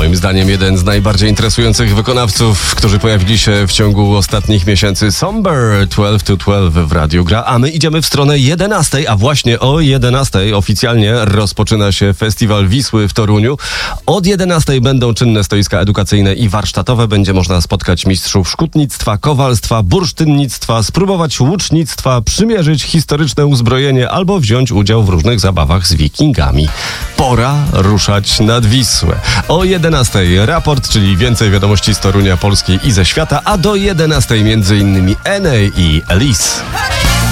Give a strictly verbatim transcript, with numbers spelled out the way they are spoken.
Moim zdaniem jeden z najbardziej interesujących wykonawców, którzy pojawili się w ciągu ostatnich miesięcy. Somber dwanaście to dwanaście w Radiu Gra, a my idziemy w stronę jedenastej, a właśnie o jedenastej oficjalnie rozpoczyna się Festiwal Wisły w Toruniu. Od jedenastej będą czynne stoiska edukacyjne i warsztatowe. Będzie można spotkać mistrzów szkutnictwa, kowalstwa, bursztynnictwa, spróbować łucznictwa, przymierzyć historyczne uzbrojenie albo wziąć udział w różnych zabawach z wikingami. Pora ruszać nad Wisłę. O jedenastej raport, czyli więcej wiadomości z Torunia, Polski i ze świata, a do jedenastej między innymi N A i Elise.